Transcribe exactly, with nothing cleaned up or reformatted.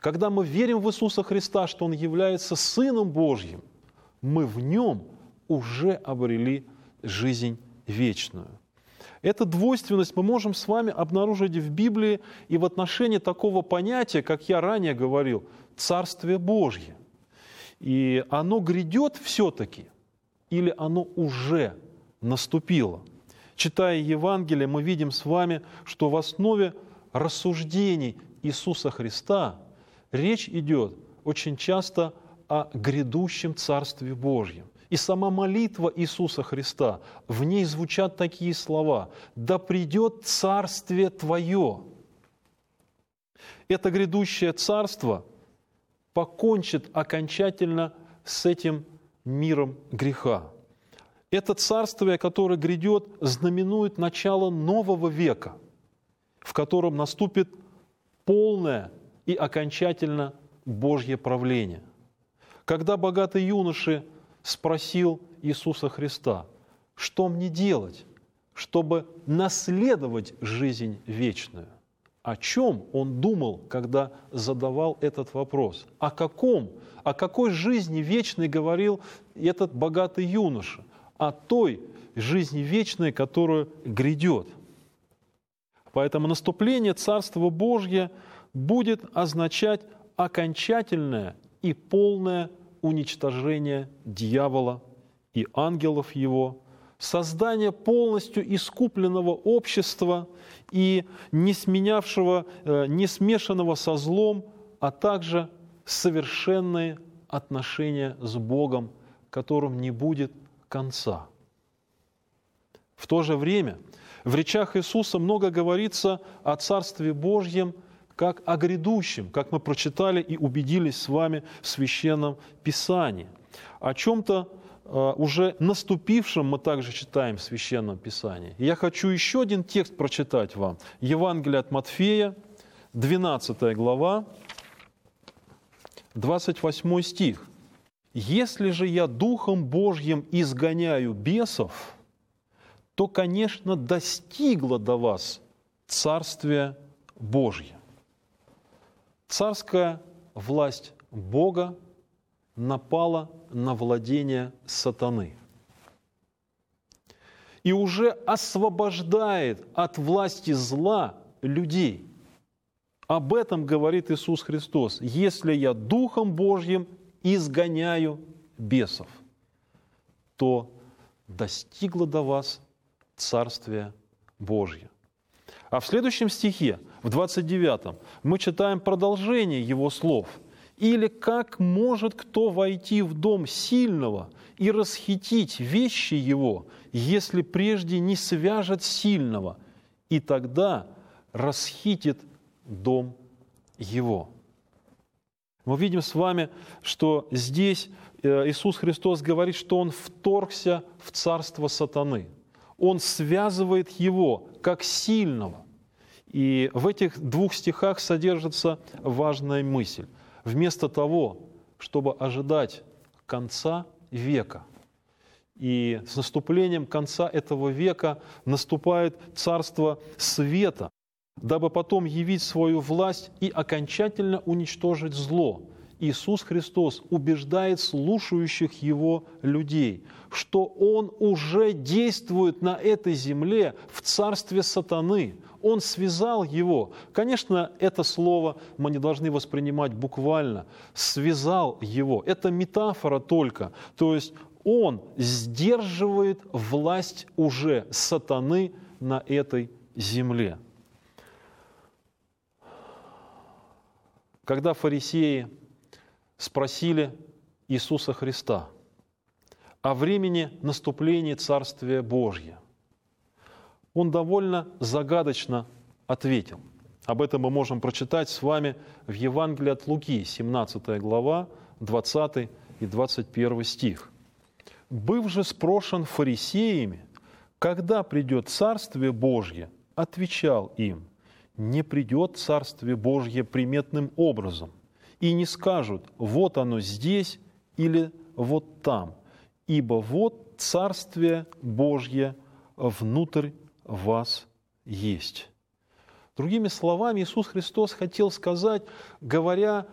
Когда мы верим в Иисуса Христа, что Он является Сыном Божьим, мы в Нем уже обрели жизнь вечную. Эту двойственность мы можем с вами обнаружить в Библии и в отношении такого понятия, как я ранее говорил, Царствие Божье. И оно грядет все-таки, или оно уже наступило? Читая Евангелие, мы видим с вами, что в основе рассуждений Иисуса Христа речь идет очень часто о грядущем Царстве Божьем. И сама молитва Иисуса Христа, в ней звучат такие слова: «Да придет Царствие Твое». Это грядущее Царство покончит окончательно с этим миром греха. Это Царствие, которое грядет, знаменует начало нового века, в котором наступит полное и окончательно Божье правление. Когда богатый юноша спросил Иисуса Христа: «Что мне делать, чтобы наследовать жизнь вечную?» О чем он думал, когда задавал этот вопрос? О каком, о какой жизни вечной говорил этот богатый юноша? О той жизни вечной, которую грядет. Поэтому наступление Царства Божьего будет означать окончательное и полное уничтожение дьявола и ангелов его, создание полностью искупленного общества и не сменявшего, не смешанного со злом, а также совершенные отношения с Богом, которым не будет конца. В то же время в речах Иисуса много говорится о Царстве Божьем как о грядущем, как мы прочитали и убедились с вами в Священном Писании. О чем-то э, уже наступившем мы также читаем в Священном Писании. И я хочу еще один текст прочитать вам. Евангелие от Матфея, двенадцатая глава, двадцать восьмой стих. «Если же я Духом Божьим изгоняю бесов, то, конечно, достигло до вас Царствие Божье». Царская власть Бога напала на владение сатаны и уже освобождает от власти зла людей. Об этом говорит Иисус Христос. «Если я Духом Божьим изгоняю бесов, то достигло до вас Царствие Божье». А в следующем стихе, в двадцать девятом, мы читаем продолжение его слов. «Или как может кто войти в дом сильного и расхитить вещи его, если прежде не свяжет сильного, и тогда расхитит дом его». Мы видим с вами, что здесь Иисус Христос говорит, что Он вторгся в царство сатаны. Он связывает его как сильного. И в этих двух стихах содержится важная мысль. Вместо того, чтобы ожидать конца века, и с наступлением конца этого века наступает царство света, дабы потом явить свою власть и окончательно уничтожить зло, Иисус Христос убеждает слушающих Его людей, что Он уже действует на этой земле в царстве сатаны. Он связал его. Конечно, это слово мы не должны воспринимать буквально. Связал его. Это метафора только. То есть Он сдерживает власть уже сатаны на этой земле. Когда фарисеи спросили Иисуса Христа о времени наступления Царствия Божьего, Он довольно загадочно ответил. Об этом мы можем прочитать с вами в Евангелии от Луки, семнадцатая глава, двадцатый и двадцать первый стих. «Быв же спрошен фарисеями, когда придет Царствие Божье, отвечал им: не придет Царствие Божье приметным образом, и не скажут: вот оно здесь или вот там, ибо вот Царствие Божье внутрь вас есть». Другими словами, Иисус Христос хотел сказать, говоря